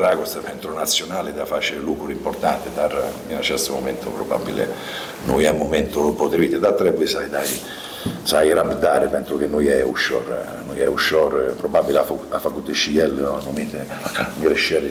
dragoste pentru naționale de a face lucruri importante, dar în acest moment probabil nu e momentul potrivit, dar trebuie să ai răbdare, pentru că nu e ușor, probabil a făcut și el anumite greșeli,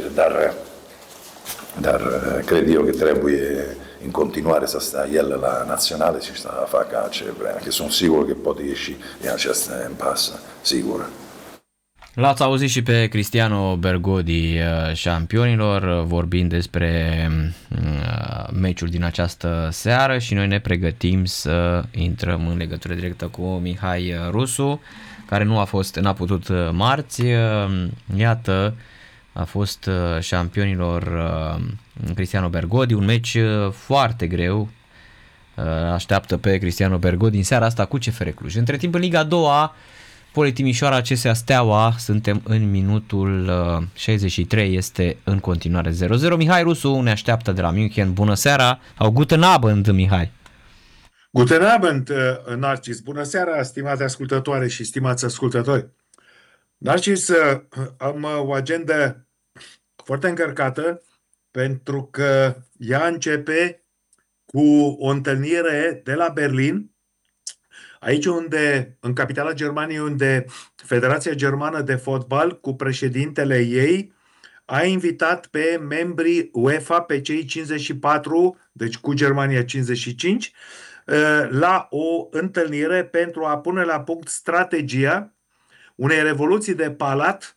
dar cred eu că trebuie în continuare să stea el la naționale și să facă ce vrea, că sunt sigur că poate ieși din acest impas, sigur. L-ați auzit și pe Cristiano Bergodi, șampionilor, vorbind despre meciul din această seară și noi ne pregătim să intrăm în legătură directă cu Mihai Rusu, care n-a putut marți. Iată, a fost șampionilor Cristiano Bergodi, un meci foarte greu. Așteaptă pe Cristiano Bergodi în seara asta cu CFR Cluj. Între timp, în Liga a doua, Poli Timișoara, CSA Steaua, suntem în minutul 63, este în continuare 0-0. Mihai Rusu ne așteaptă de la München. Bună seara, guten Abend, Mihai. Guten Abend, Narcis. Bună seara, stimate ascultătoare și stimați ascultători. Narcis, am o agendă foarte încărcată pentru că ea începe cu o întâlnire de la Berlin, aici în capitala Germaniei, unde Federația Germană de Fotbal, cu președintele ei, a invitat pe membrii UEFA, pe cei 54, deci cu Germania 55, la o întâlnire pentru a pune la punct strategia unei revoluții de palat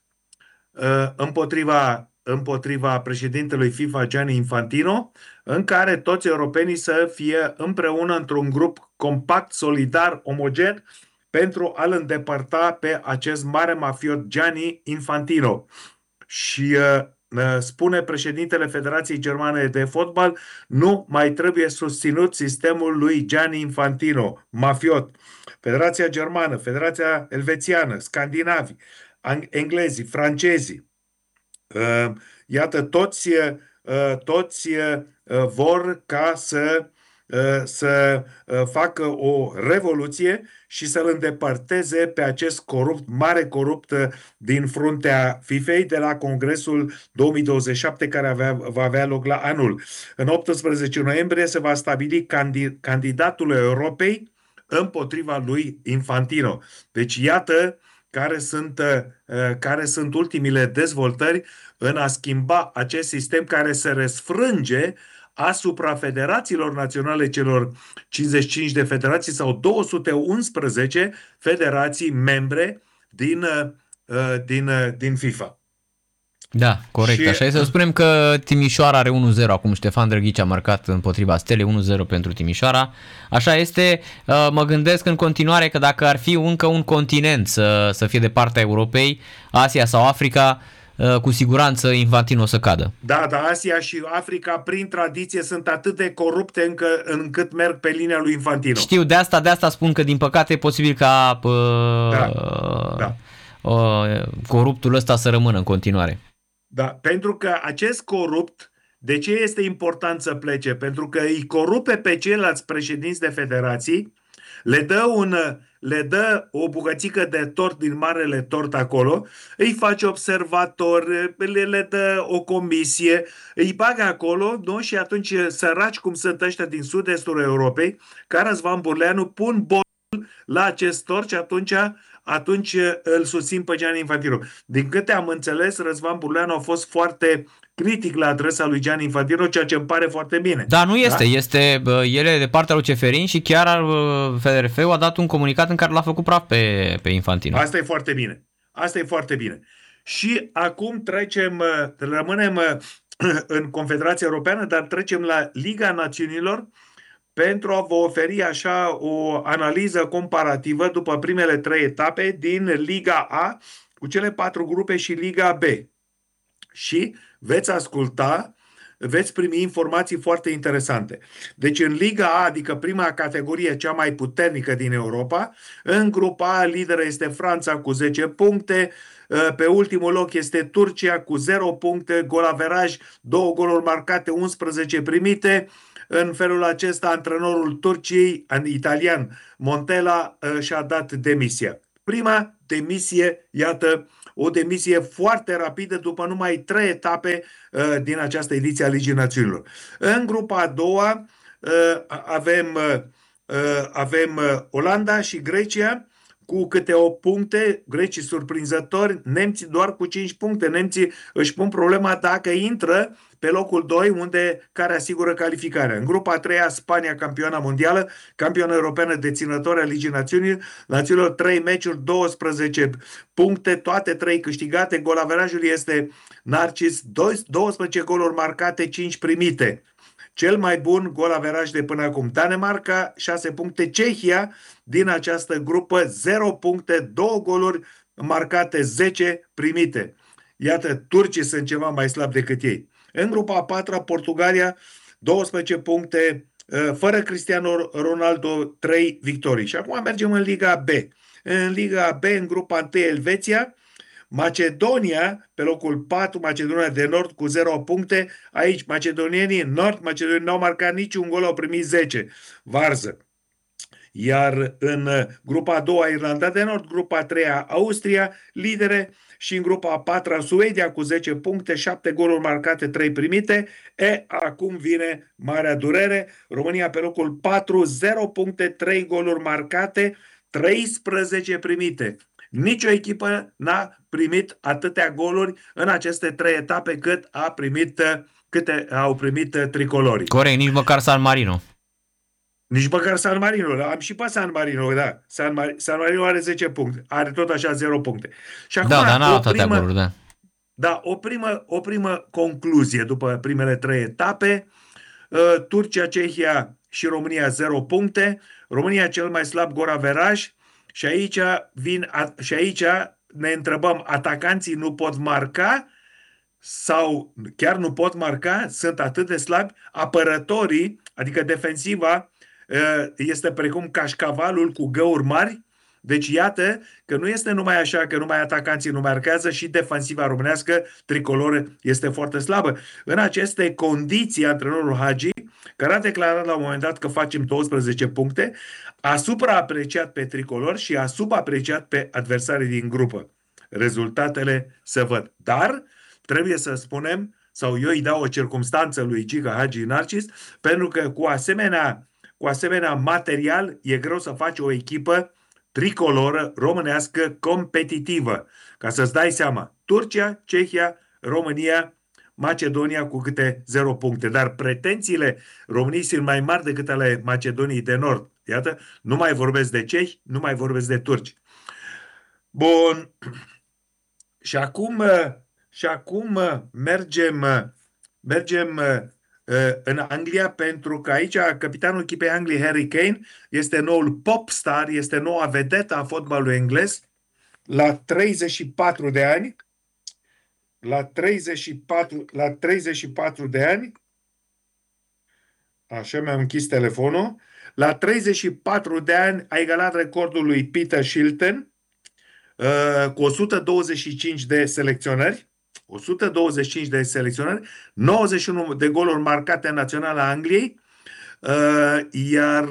împotriva președintelui FIFA Gianni Infantino, în care toți europenii să fie împreună într-un grup compact, solidar, omogen, pentru a-l îndepărta pe acest mare mafiot Gianni Infantino. Și spune președintele Federației Germane de Fotbal, nu mai trebuie susținut sistemul lui Gianni Infantino, mafiot. Federația Germană, Federația Elvețiană, Scandinavii, englezii, francezii, iată, toți vor ca să facă o revoluție și să-l îndepărteze pe acest mare corupt din fruntea FIFA-i de la Congresul 2027 care va avea loc la anul. În 18 noiembrie se va stabili candidatul Europei împotriva lui Infantino. Deci iată care sunt ultimile dezvoltări în a schimba acest sistem care se răsfrânge asupra federațiilor naționale, celor 55 de federații sau 211 federații membre din FIFA. Da, corect. Și așa e. Să spunem că Timișoara are 1-0. Acum Ștefan Drăghici a marcat împotriva Stelei, 1-0 pentru Timișoara. Așa este. Mă gândesc în continuare că dacă ar fi încă un continent să fie de partea Europei, Asia sau Africa, cu siguranță Infantino o să cadă. Da, Asia și Africa prin tradiție sunt atât de corupte încât merg pe linia lui Infantino. Știu, de asta spun că din păcate e posibil ca coruptul ăsta să rămână în continuare. Da, pentru că acest corupt, de ce este important să plece? Pentru că îi corupe pe ceilalți președinți de federații, le dă o bucățică de tort din marele tort acolo, îi face observator, le dă o comisie, îi bagă acolo, nu? Și atunci săraci cum sunt ăștia din sud-estul Europei, ca Răzvan Burleanu, pun bolul la acest tort și atunci îl susțin pe Gianni Infantino. Din câte am înțeles, Răzvan Burleanu a fost foarte critic la adresa lui Gianni Infantino, ceea ce îmi pare foarte bine. Da, nu este. Da? El e de partea lui Ceferin și chiar FDRF-ul a dat un comunicat în care l-a făcut praf pe Infantino. Asta e foarte bine. Și acum rămânem în Confederația Europeană, dar trecem la Liga Națiunilor pentru a vă oferi așa o analiză comparativă după primele 3 etape din Liga A cu cele 4 grupe și Liga B. Și veți primi informații foarte interesante. Deci în Liga A, adică prima categorie, cea mai puternică din Europa, în grupa A lideră este Franța cu 10 puncte, pe ultimul loc este Turcia cu 0 puncte, golaveraj, 2 goluri marcate, 11 primite. În felul acesta, antrenorul Turciei, italian Montella, și-a dat demisia. Prima demisie, iată, o demisie foarte rapidă după numai 3 etape din această ediție a Ligii Națiunilor. În grupa a doua avem Olanda și Grecia cu câte 8 puncte, grecii surprinzători, nemții doar cu 5 puncte. Nemții își pun problema dacă intră pe locul 2, care asigură calificarea. În grupa a treia, Spania, campioana mondială, campioană europeană, deținătoare a Ligii Națiunilor, 3 meciuri, 12 puncte, toate 3 câștigate. Golaverajul este Narcis, 12 goluri marcate, 5 primite. Cel mai bun golaveraj de până acum. Danemarca, 6 puncte. Cehia, din această grupă, 0 puncte, 2 goluri marcate, 10 primite. Iată, turcii sunt ceva mai slabi decât ei. În grupa a patra, Portugalia, 12 puncte, fără Cristiano Ronaldo, 3 victorii. Și acum mergem în Liga B. În Liga B, în grupa 1, Elveția, Macedonia, pe locul 4, Macedonia de Nord cu 0 puncte. Aici macedonienii Nord-Macedonii n-au marcat niciun gol, au primit 10. Varză. Iar în grupa a doua, Irlanda de Nord, grupa a treia, Austria, lidere, și în grupa a patra, Suedia cu 10 puncte, 7 goluri marcate, 3 primite. Acum vine marea durere. România pe locul 4, 0 puncte, 3 goluri marcate, 13 primite. Nicio echipă n-a primit atâtea goluri în aceste 3 etape câte au primit tricolorii. Corect, nici măcar San Marino. Nici măcar San Marino. Am și pe San Marino, da. San Marino are 10 puncte. Are tot așa 0 puncte. Și acum, dar n-a luat atâtea goluri, da. Da, o primă concluzie după primele 3 etape. Turcia, Cehia și România 0 puncte. România cel mai slab golaveraj. Și aici ne întrebăm, atacanții nu pot marca sau chiar nu pot marca? Sunt atât de slabi? Apărătorii, adică defensiva, este precum cașcavalul cu găuri mari. Deci iată că nu este numai așa că numai atacanții nu marchează, și defensiva românească tricoloră este foarte slabă. În aceste condiții, antrenorul Hagi, care a declarat la un moment dat că facem 12 puncte, a supraapreciat pe tricolor și a subapreciat pe adversarii din grupă. Rezultatele se văd. Dar trebuie să spunem, sau eu îi dau o circumstanță lui Giga Hagi Narcis, pentru că cu asemenea material e greu să faci o echipă tricoloră românească competitivă. Ca să-ți dai seama, Turcia, Cehia, România, Macedonia cu câte 0 puncte. Dar pretențiile României sunt mai mari decât ale Macedoniei de Nord. Iată, nu mai vorbesc de cehi, nu mai vorbesc de turci. Bun. Și acum mergem în Anglia, pentru că aici capitanul echipei Angliei, Harry Kane, este noul popstar, este noua vedetă a fotbalului englez, la 34 de ani. La 34 de ani, așa, mi-am închis telefonul, la 34 de ani a egalat recordul lui Peter Shilton cu 125 de selecționări, 91 de goluri marcate în Naționala Angliei, iar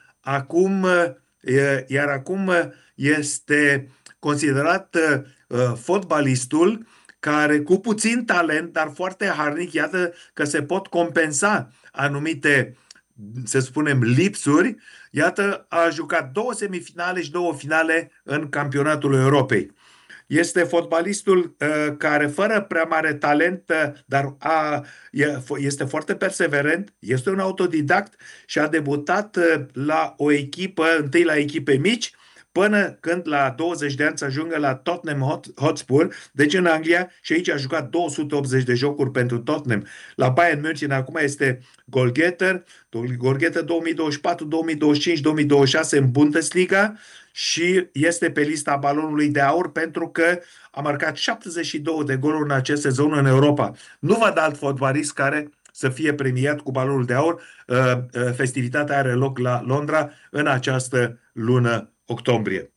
acum este considerat fotbalistul care, cu puțin talent, dar foarte harnic, iată că se pot compensa anumite, să spunem, lipsuri. Iată, a jucat 2 semifinale și 2 finale în campionatul Europei. Este fotbalistul care, fără prea mare talent, dar este foarte perseverent, este un autodidact și a debutat la o echipă, întâi la echipe mici, până când la 20 de ani să ajungă la Tottenham Hotspur, deci în Anglia, și aici a jucat 280 de jocuri pentru Tottenham. La Bayern München acum este goalgetter 2024, 2025, 2026 în Bundesliga și este pe lista balonului de aur pentru că a marcat 72 de goluri în acest sezon în Europa. Nu văd alt fotbalist care să fie premiat cu balonul de aur. Festivitatea are loc la Londra în această lună octombrie.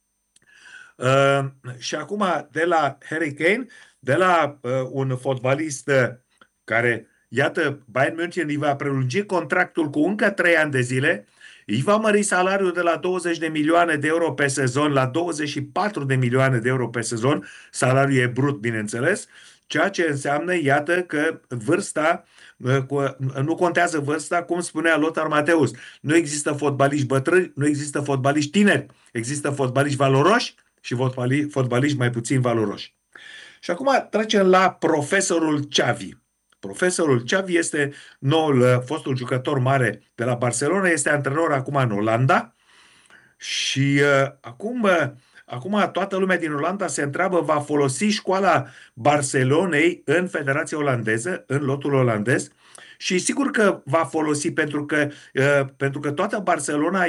Și acum, de la Harry Kane, de la un fotbalist care, iată, Bayern München îi va prelungi contractul cu încă 3 ani de zile, Îi va mări salariul de la 20 de milioane de euro pe sezon la 24 de milioane de euro pe sezon, salariul e brut, bineînțeles, ceea ce înseamnă, iată, că vârsta, nu contează vârsta, cum spunea Lothar Matthäus. Nu există fotbaliști bătrâni, nu există fotbaliști tineri, există fotbaliști valoroși și fotbaliști mai puțin valoroși. Și acum trecem la profesorul Xavi. Profesorul Xavi este fostul jucător mare de la Barcelona, este antrenor acum în Olanda și acum toată lumea din Olanda se întreabă, va folosi școala Barcelonei în Federația Olandeză, în lotul olandez, și sigur că va folosi pentru că toată Barcelona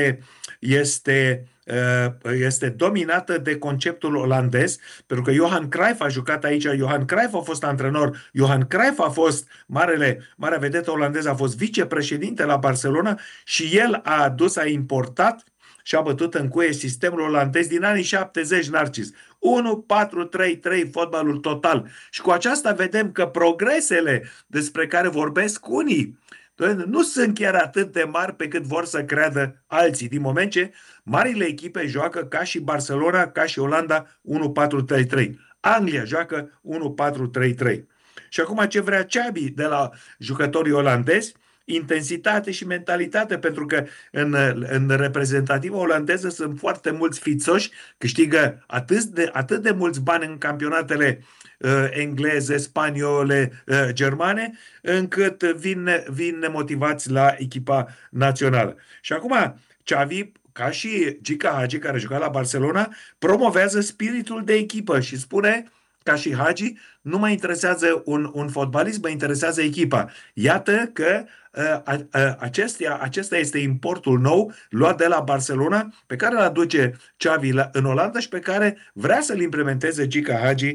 este dominată de conceptul olandez, pentru că Johan Cruyff a jucat aici, Johan Cruyff a fost antrenor, Johan Cruyff a fost marea vedetă olandeză, a fost vicepreședinte la Barcelona și el a importat și a bătut în cuie sistemul olandez din anii 70, Narcis. 1-4-3-3, fotbalul total. Și cu aceasta vedem că progresele despre care vorbesc unii nu sunt chiar atât de mari pe cât vor să creadă alții, din moment ce marile echipe joacă ca și Barcelona, ca și Olanda 1-4-3-3. Anglia joacă 1-4-3-3. Și acum ce vrea Xabi de la jucătorii olandezi? Intensitate și mentalitate, pentru că în reprezentativa olandeză sunt foarte mulți fițoși, câștigă atât de mulți bani în campionatele engleze, spaniole, germane, încât vin nemotivați la echipa națională. Și acum Xavi, ca și Gica Hagi, care juca la Barcelona, promovează spiritul de echipă și spune, ca și Hagi, nu mă interesează un fotbalist, mă interesează echipa. Iată că acesta este importul nou luat de la Barcelona, pe care îl aduce Xavi în Olanda și pe care vrea să-l implementeze Gica Hagi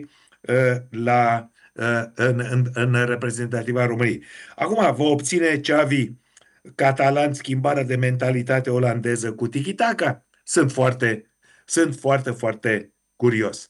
în reprezentativa României. Acum va obține Xavi catalan schimbarea de mentalitate olandeză cu tiki-taka? Sunt foarte, foarte curios.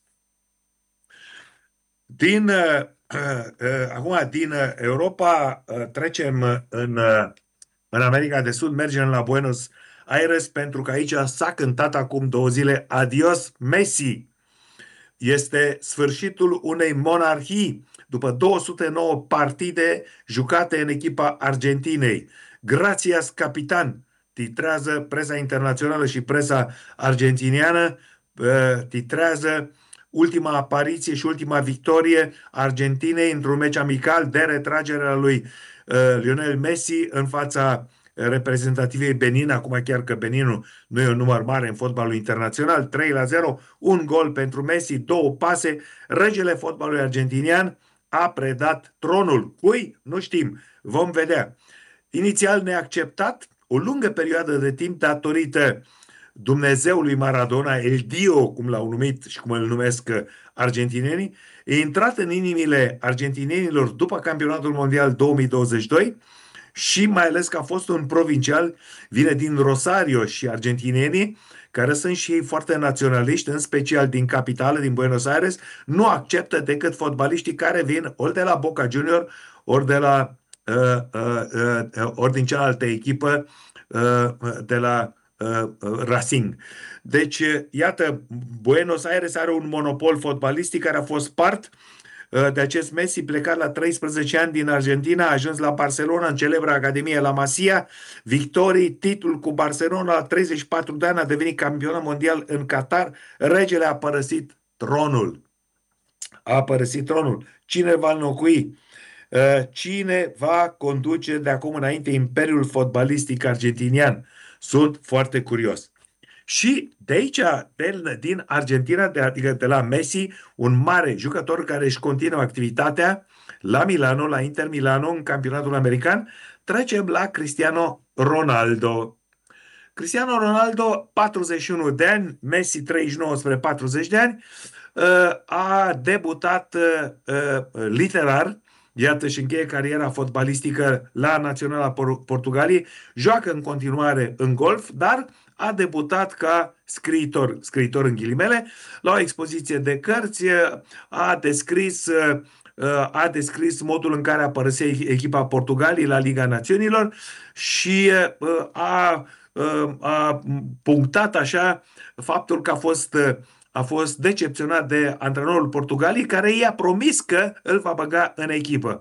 Acum, din Europa, trecem în America de Sud, mergem la Buenos Aires, pentru că aici s-a cântat acum 2 zile Adios Messi. Este sfârșitul unei monarhii după 209 partide jucate în echipa Argentinei. Gracias, capitan, titrează presa internațională și presa argentiniană, titrează ultima apariție și ultima victorie Argentinei într-un meci amical de retragerea lui Lionel Messi în fața reprezentativei Benin, acum chiar că Beninul nu e un număr mare în fotbalul internațional, 3-0, un gol pentru Messi, 2 pase, regele fotbalului argentinian a predat tronul. Cui? Nu știm, vom vedea. Inițial neacceptat, o lungă perioadă de timp datorită Dumnezeului Maradona, El Dio, cum l-au numit și cum îl numesc argentinenii, e intrat în inimile argentinenilor după campionatul mondial 2022 și mai ales că a fost un provincial, vine din Rosario, și argentinenii, care sunt și ei foarte naționaliști, în special din capitală, din Buenos Aires, nu acceptă decât fotbaliștii care vin ori de la Boca Junior, ori din cealaltă echipă, de la Racing. Deci, iată, Buenos Aires are un monopol fotbalistic care a fost spart de acest Messi, plecat la 13 ani din Argentina, a ajuns la Barcelona, în celebra Academie La Masia, victorii, titlul cu Barcelona, la 34 de ani a devenit campion mondial în Qatar, regele a părăsit tronul. Cine va înlocui? Cine va conduce de acum înainte imperiul fotbalistic argentinian? Sunt foarte curios. Și de aici, din Argentina, adică de la Messi, un mare jucător care își continuă activitatea la Milano, la Inter Milano, în campionatul american, trecem la Cristiano Ronaldo. Cristiano Ronaldo, 41 de ani, Messi 39 spre 40 de ani, a debutat literar, iată, și încheie cariera fotbalistică la Naționala Portugaliei, joacă în continuare în golf, dar a debutat ca scriitor în ghilimele, la o expoziție de cărți, a descris modul în care a părăsit echipa Portugaliei la Liga Națiunilor și a a punctat așa faptul că a fost decepționat de antrenorul Portugaliei, care i-a promis că îl va băga în echipă.